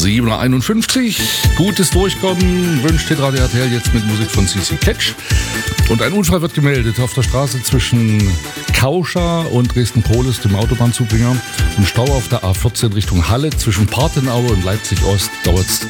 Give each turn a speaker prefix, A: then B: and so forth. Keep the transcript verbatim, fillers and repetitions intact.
A: sieben Uhr einundfünfzig. Gutes Durchkommen wünscht Hitradio R T L jetzt mit Musik von C C Catch. Und ein Unfall wird gemeldet auf der Straße zwischen Kauscha und Dresden-Polis, dem Autobahnzubringer. Im Stau auf der A vierzehn Richtung Halle zwischen Partenaue und Leipzig-Ost dauert es